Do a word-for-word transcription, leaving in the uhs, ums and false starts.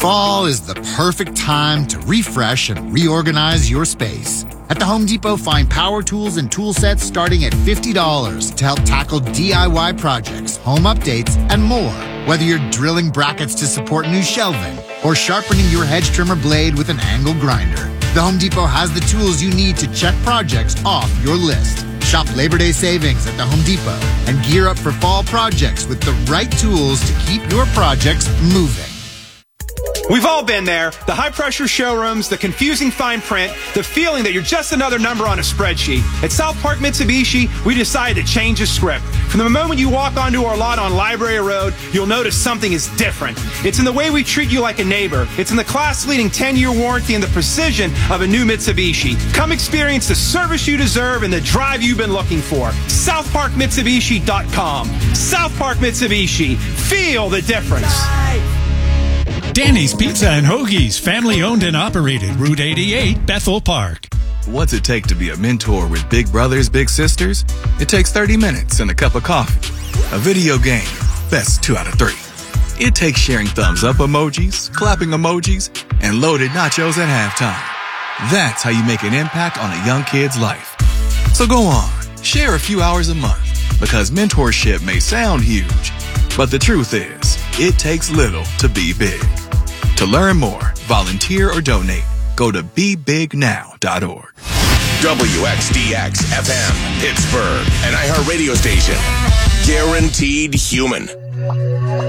Fall is the perfect time to refresh and reorganize your space. At the Home Depot, find power tools and tool sets starting at fifty dollars to help tackle D I Y projects, home updates, and more. Whether you're drilling brackets to support new shelving or sharpening your hedge trimmer blade with an angle grinder, the Home Depot has the tools you need to check projects off your list. Shop Labor Day savings at the Home Depot and gear up for fall projects with the right tools to keep your projects moving. We've all been there. The high-pressure showrooms, the confusing fine print, the feeling that you're just another number on a spreadsheet. At South Park Mitsubishi, we decided to change the script. From the moment you walk onto our lot on Library Road, you'll notice something is different. It's in the way we treat you like a neighbor. It's in the class-leading ten-year warranty and the precision of a new Mitsubishi. Come experience the service you deserve and the drive you've been looking for. South Park Mitsubishi dot com. South Park Mitsubishi. Feel the difference. Danny's Pizza and Hoagies, family owned and operated, Route eighty-eight, Bethel Park. What's it take to be a mentor with big brothers, big sisters? It takes thirty minutes and a cup of coffee. A video game, best two out of three. It takes sharing thumbs up emojis, clapping emojis, and loaded nachos at halftime. That's how you make an impact on a young kid's life. So go on, share a few hours a month, because mentorship may sound huge, but the truth is, it takes little to be big. To learn more, volunteer, or donate, go to be big now dot org. W X D X F M, Pittsburgh, an iHeart radio station. Guaranteed human.